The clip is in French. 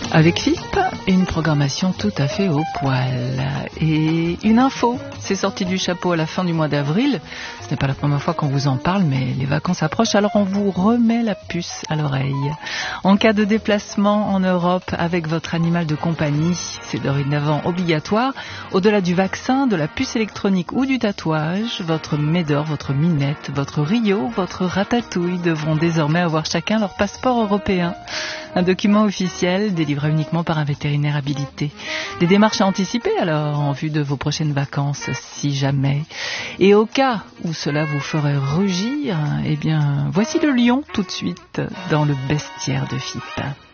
Avec FIP, une programmation tout à fait au poil. Et une info, c'est sorti du chapeau à la fin du mois d'avril. Ce n'est pas la première fois qu'on vous en parle, mais les vacances approchent, alors on vous remet la puce à l'oreille. En cas de déplacement en Europe avec votre animal de compagnie, c'est dorénavant obligatoire. Au-delà du vaccin, de la puce électronique ou du tatouage, votre Médor, votre Minette, votre Rio, votre Ratatouille devront désormais avoir chacun leur passeport européen. Un document officiel délivré uniquement par un vétérinaire habilité. Des démarches à anticiper alors en vue de vos prochaines vacances, si jamais. Et au cas où cela vous ferait rugir, eh bien, voici le lion tout de suite dans le bestiaire de FIP.